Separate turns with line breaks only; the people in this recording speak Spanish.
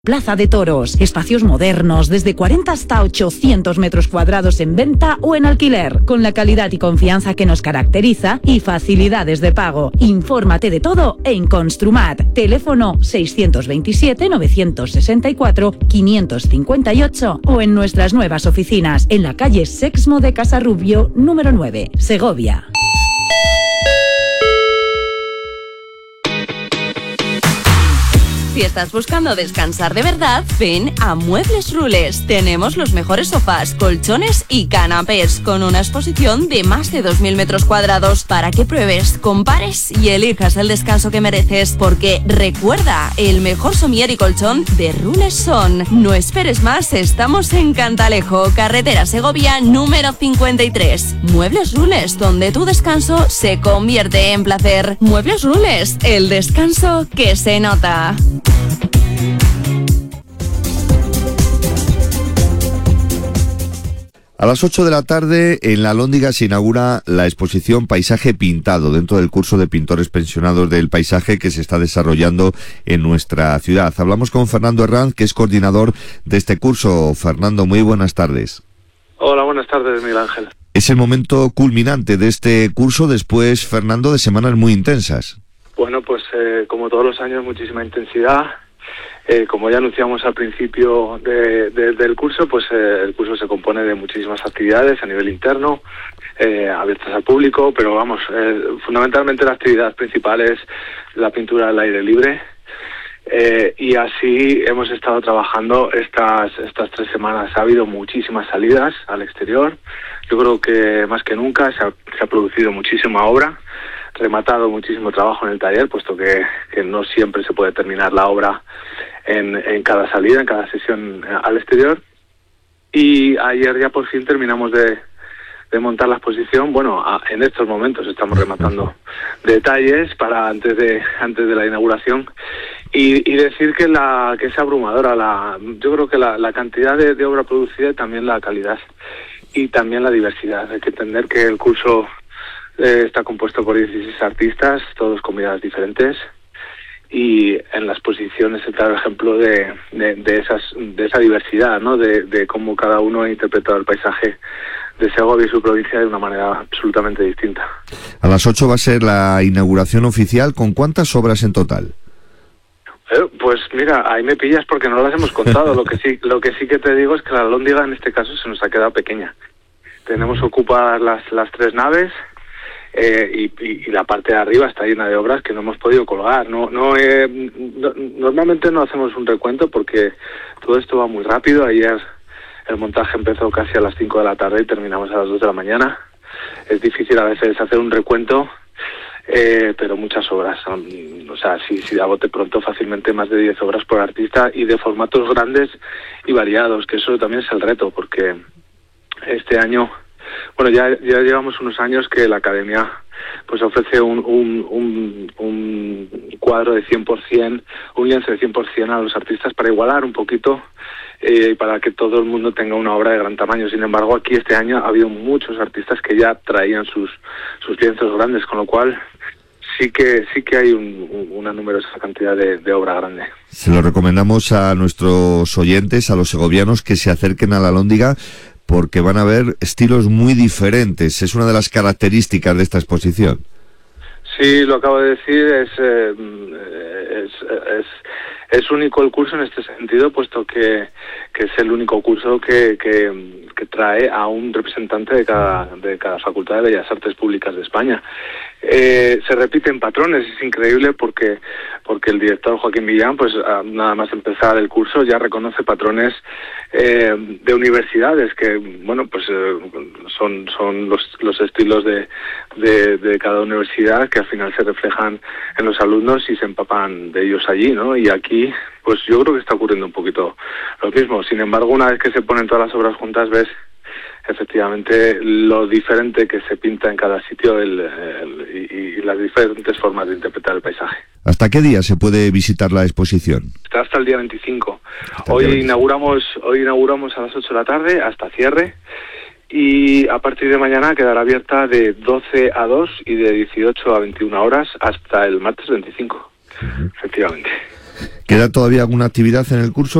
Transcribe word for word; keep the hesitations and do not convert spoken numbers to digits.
Plaza de Toros, espacios modernos desde cuarenta hasta ochocientos metros cuadrados en venta o en alquiler, con la calidad y confianza que nos caracteriza y facilidades de pago. Infórmate de todo en Construmat. Teléfono seiscientos veintisiete, novecientos sesenta y cuatro, quinientos cincuenta y ocho o en nuestras nuevas oficinas en la calle Sexmo de Casarrubio número nueve, Segovia.
Si estás buscando descansar de verdad, ven a Muebles Rules. Tenemos los mejores sofás, colchones y canapés, con una exposición de más de dos mil metros cuadrados para que pruebes, compares y elijas el descanso que mereces. Porque recuerda, el mejor somier y colchón de Rules son. No esperes más, estamos en Cantalejo, carretera Segovia número cincuenta y tres. Muebles Rules, donde tu descanso se convierte en placer. Muebles Rules, el descanso que se nota.
A las ocho de la tarde en La Alhóndiga se inaugura la exposición Paisaje Pintado dentro del curso de pintores pensionados del paisaje que se está desarrollando en nuestra ciudad. Hablamos con Fernando Herranz, que es coordinador de este curso. Fernando, muy buenas tardes.
Hola, buenas tardes, Miguel Ángel.
Es el momento culminante de este curso después, Fernando, de semanas muy intensas.
Bueno, pues eh, como todos los años, muchísima intensidad. Eh, como ya anunciamos al principio de, de, del curso, pues eh, el curso se compone de muchísimas actividades a nivel interno, eh, abiertas al público, pero vamos, eh, fundamentalmente la actividad principal es la pintura al aire libre. Eh, y así hemos estado trabajando estas estas tres semanas. Ha habido muchísimas salidas al exterior. Yo creo que más que nunca se ha, se ha producido muchísima obra, rematado muchísimo trabajo en el taller, puesto que, que no siempre se puede terminar la obra en, en cada salida, en cada sesión al exterior. Y ayer ya por fin terminamos de, de montar la exposición. Bueno, a, en estos momentos estamos rematando detalles para antes de antes de la inauguración. Y, y decir que la que es abrumadora, la, yo creo que la, la cantidad de, de obra producida y también la calidad y también la diversidad. Hay que entender que el curso eh, está compuesto por dieciséis artistas, todos con miradas diferentes, y en la exposición es el claro ejemplo de, de, de, esas, de esa diversidad, ¿no? De, de cómo cada uno ha interpretado el paisaje de Segovia y su provincia de una manera absolutamente distinta.
A las ocho va a ser la inauguración oficial. ¿Con cuántas obras en total?
Eh, pues mira, ahí me pillas porque no las hemos contado. Lo que sí, lo que sí que te digo es que la Alhóndiga en este caso se nos ha quedado pequeña. Tenemos ocupadas las, las tres naves. Eh, y, y, y la parte de arriba está llena de obras que no hemos podido colgar. No, no, eh, no, normalmente no hacemos un recuento porque todo esto va muy rápido. Ayer el montaje empezó casi a las cinco de la tarde y terminamos a las dos de la mañana. Es difícil a veces hacer un recuento, eh, pero muchas obras. Son, o sea, si, si a bote pronto fácilmente más de diez obras por artista y de formatos grandes y variados, que eso también es el reto, porque este año... Bueno, ya, ya llevamos unos años que la Academia pues ofrece un, un, un, un cuadro de cien por ciento, un lienzo de cien por ciento a los artistas para igualar un poquito y eh, para que todo el mundo tenga una obra de gran tamaño. Sin embargo, aquí este año ha habido muchos artistas que ya traían sus, sus lienzos grandes, con lo cual sí que sí que hay un, un, una numerosa cantidad de, de obra grande.
Se lo recomendamos a nuestros oyentes, a los segovianos, que se acerquen a la Alhóndiga, porque van a ver estilos muy diferentes. Es una de las características de esta exposición.
Sí, lo acabo de decir, es, eh, es, es, es único el curso en este sentido, puesto que, que es el único curso que, que, que trae a un representante de cada, de cada Facultad de Bellas Artes Públicas de España. Eh, se repiten patrones, es increíble porque porque el director Joaquín Villán, pues nada más empezar el curso ya reconoce patrones eh, de universidades que, bueno, pues eh, son son los los estilos de, de de cada universidad que al final se reflejan en los alumnos y se empapan de ellos allí, ¿no? Y aquí, pues yo creo que está ocurriendo un poquito lo mismo. Sin embargo, una vez que se ponen todas las obras juntas, ves efectivamente lo diferente que se pinta en cada sitio el, el, y, y las diferentes formas de interpretar el paisaje.
¿Hasta qué día se puede visitar la exposición?
Está hasta el día veinticinco.
Hasta
Hoy
el día
inauguramos hoy inauguramos a las ocho de la tarde hasta cierre, y a partir de mañana quedará abierta de doce a dos y de dieciocho a veintiuna horas hasta el martes veinticinco. Uh-huh. Efectivamente.
¿Queda todavía alguna actividad en el curso?